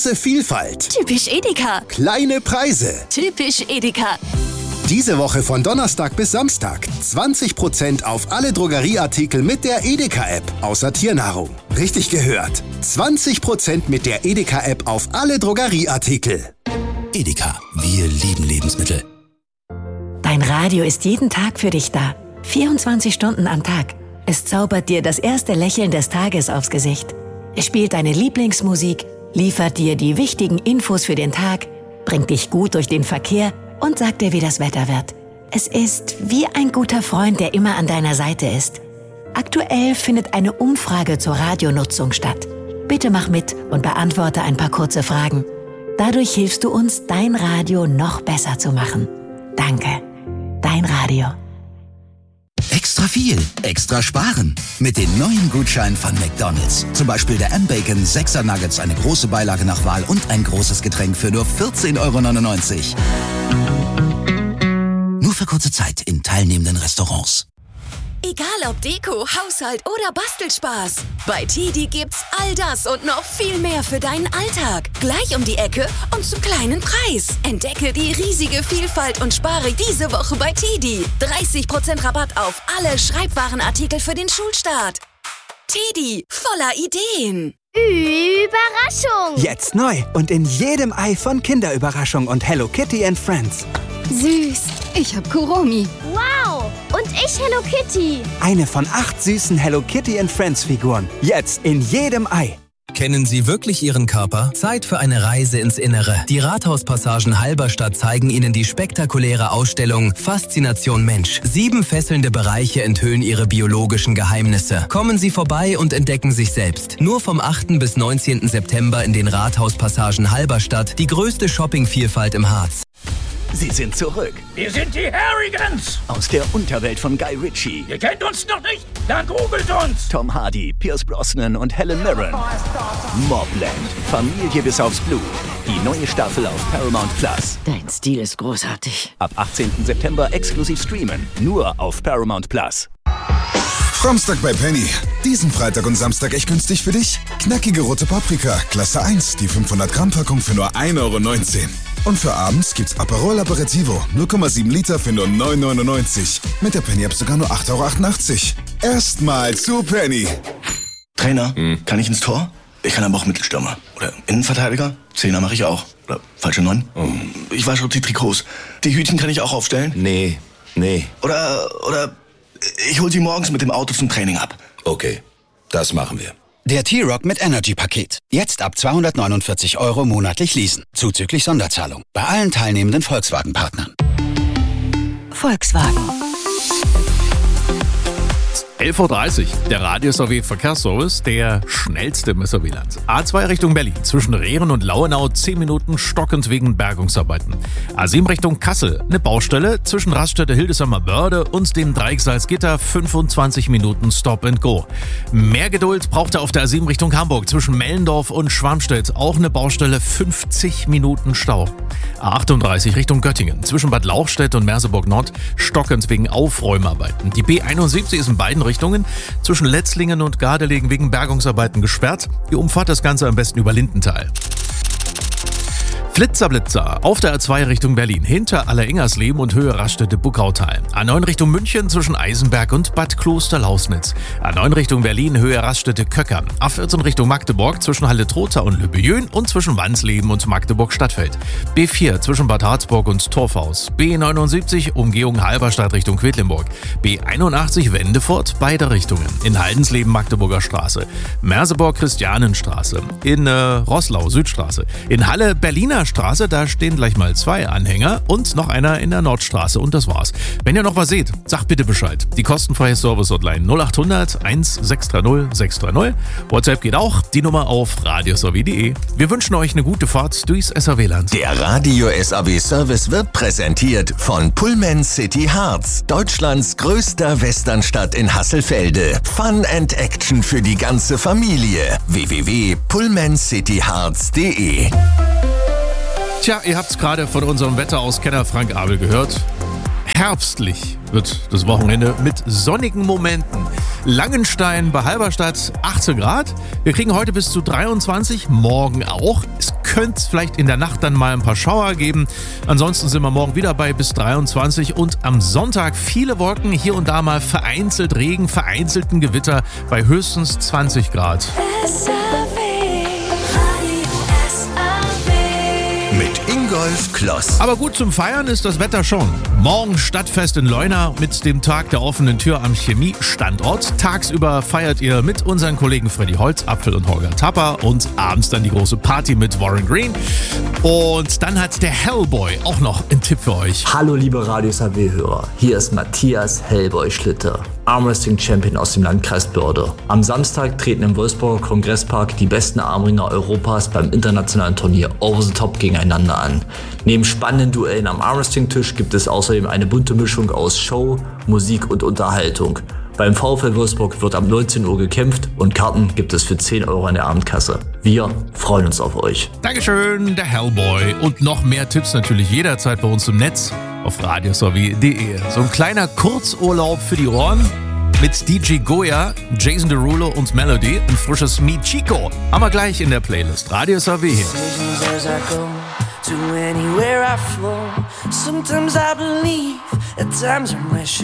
Große Vielfalt. Typisch Edeka. Kleine Preise. Typisch Edeka. Diese Woche von Donnerstag bis Samstag 20% auf alle Drogerieartikel mit der Edeka-App, außer Tiernahrung. Richtig gehört. 20% mit der Edeka-App auf alle Drogerieartikel. Edeka, wir lieben Lebensmittel. Dein Radio ist jeden Tag für dich da. 24 Stunden am Tag. Es zaubert dir das erste Lächeln des Tages aufs Gesicht. Es spielt deine Lieblingsmusik, liefert dir die wichtigen Infos für den Tag, bringt dich gut durch den Verkehr und sagt dir, wie das Wetter wird. Es ist wie ein guter Freund, der immer an deiner Seite ist. Aktuell findet eine Umfrage zur Radionutzung statt. Bitte mach mit und beantworte ein paar kurze Fragen. Dadurch hilfst du uns, dein Radio noch besser zu machen. Danke. Dein Radio. Extra viel, extra sparen. Mit den neuen Gutscheinen von McDonald's. Zum Beispiel der M-Bacon 6er Nuggets, eine große Beilage nach Wahl und ein großes Getränk für nur 14,99 €. Nur für kurze Zeit in teilnehmenden Restaurants. Egal ob Deko, Haushalt oder Bastelspaß. Bei TiDi gibt's all das und noch viel mehr für deinen Alltag. Gleich um die Ecke und zum kleinen Preis. Entdecke die riesige Vielfalt und spare diese Woche bei TiDi. 30% Rabatt auf alle Schreibwarenartikel für den Schulstart. TiDi, voller Ideen. Überraschung! Jetzt neu und in jedem Ei von Kinderüberraschung und Hello Kitty and Friends. Süß. Ich hab Kuromi. Wow. Und ich Hello Kitty. Eine von 8 süßen Hello Kitty and Friends Figuren. Jetzt in jedem Ei. Kennen Sie wirklich Ihren Körper? Zeit für eine Reise ins Innere. Die Rathauspassagen Halberstadt zeigen Ihnen die spektakuläre Ausstellung Faszination Mensch. 7 fesselnde Bereiche enthüllen Ihre biologischen Geheimnisse. Kommen Sie vorbei und entdecken sich selbst. Nur vom 8. bis 19. September in den Rathauspassagen Halberstadt, die größte Shoppingvielfalt im Harz. Sie sind zurück. Wir sind die Harrigans. Aus der Unterwelt von Guy Ritchie. Ihr kennt uns noch nicht? Dann googelt uns. Tom Hardy, Pierce Brosnan und Helen Mirren. Mobland. Familie bis aufs Blut. Die neue Staffel auf Paramount Plus. Dein Stil ist großartig. Ab 18. September exklusiv streamen. Nur auf Paramount Plus. Samstag bei Penny. Diesen Freitag und Samstag echt günstig für dich. Knackige rote Paprika, Klasse 1, die 500 Gramm Packung für nur 1,19 €. Und für abends gibt's Aperol Aperitivo, 0,7 Liter für nur 9,99 €. Mit der Penny-App sogar nur 8,88 €. Erstmal zu Penny. Trainer, kann ich ins Tor? Ich kann aber auch Mittelstürmer. Oder Innenverteidiger? Zehner mache ich auch. Oder falsche 9? Ich wasche die Trikots. Die Hütchen kann ich auch aufstellen? Nee. Oder ich hol sie morgens mit dem Auto zum Training ab. Okay, das machen wir. Der T-Rock mit Energy-Paket. Jetzt ab 249 € monatlich leasen. Zuzüglich Sonderzahlung. Bei allen teilnehmenden Volkswagen-Partnern. Volkswagen. 11:30 Uhr, der Radio-SW-Verkehrsservice, der schnellste im SW-Land. A2 Richtung Berlin, zwischen Rehren und Lauenau 10 Minuten stockend wegen Bergungsarbeiten. A7 Richtung Kassel, eine Baustelle zwischen Raststätte Hildesheimer Wörde und dem Dreieck Salzgitter 25 Minuten Stop and Go. Mehr Geduld braucht er auf der A7 Richtung Hamburg, zwischen Mellendorf und Schwarmstedt, auch eine Baustelle 50 Minuten Stau. A38 Richtung Göttingen, zwischen Bad Lauchstädt und Merseburg Nord, stockend wegen Aufräumarbeiten. Die B71 ist in beiden Richtungen zwischen Letzlingen und Gardelegen wegen Bergungsarbeiten gesperrt. Ihr umfahrt das Ganze am besten über Lindenthal. Flitzer auf der A2 Richtung Berlin, hinter Allerengersleben und Höhe Raststätte-Buckautal. A9 Richtung München zwischen Eisenberg und Bad Kloster-Lausnitz. A9 Richtung Berlin, Höhe Raststätte-Köckern. A14 Richtung Magdeburg zwischen Halle-Trotha und Löbejön und zwischen Wansleben und Magdeburg-Stadtfeld. B4 zwischen Bad Harzburg und Torfhaus. B79 Umgehung Halberstadt Richtung Quedlinburg. B81 Wendefurt, beide Richtungen. In Haldensleben Magdeburger Straße. Merseburg Christianenstraße. In Roßlau Südstraße. In Halle Berliner Straße, da stehen gleich mal 2 Anhänger und noch einer in der Nordstraße und das war's. Wenn ihr noch was seht, sagt bitte Bescheid. Die kostenfreie Service-Hotline 0800 1630 630. WhatsApp geht auch, die Nummer auf radiosw.de. Wir wünschen euch eine gute Fahrt durchs SAW-Land. Der Radio-SAW-Service wird präsentiert von Pullman City Harz, Deutschlands größter Westernstadt in Hasselfelde. Fun and Action für die ganze Familie. www.pullmancityharz.de. Tja, ihr habt's gerade von unserem Wetterauskenner Frank Abel gehört. Herbstlich wird das Wochenende mit sonnigen Momenten. Langenstein bei Halberstadt 18 Grad. Wir kriegen heute bis zu 23, morgen auch. Es könnte es vielleicht in der Nacht dann mal ein paar Schauer geben. Ansonsten sind wir morgen wieder bei bis 23 und am Sonntag viele Wolken, hier und da mal vereinzelt Regen, vereinzelten Gewitter bei höchstens 20 Grad. Mit Ingolf Kloss. Aber gut zum Feiern ist das Wetter schon. Morgen Stadtfest in Leuna mit dem Tag der offenen Tür am Chemie-Standort. Tagsüber feiert ihr mit unseren Kollegen Freddy Holzapfel und Holger Tapper und abends dann die große Party mit Warren Green. Und dann hat der Hellboy auch noch einen Tipp für euch. Hallo liebe Radio SAW-Hörer, hier ist Matthias Hellboy Schlitter, Armwrestling-Champion aus dem Landkreis Börde. Am Samstag treten im Wolfsburger Kongresspark die besten Armringer Europas beim internationalen Turnier Over the Top gegeneinander an. Neben spannenden Duellen am Armwrestling-Tisch gibt es außerdem eine bunte Mischung aus Show, Musik und Unterhaltung. Beim VfL Wolfsburg wird ab 19 Uhr gekämpft und Karten gibt es für 10 Euro an der Abendkasse. Wir freuen uns auf euch. Dankeschön, der Hellboy. Und noch mehr Tipps natürlich jederzeit bei uns im Netz auf radiosowie.de. So ein kleiner Kurzurlaub für die Ohren mit DJ Goya, Jason Derulo und Melody. Ein frisches Mi Chico haben wir gleich in der Playlist. Radio SAW hier. To anywhere I flow. Sometimes I believe, at times I'm wishing.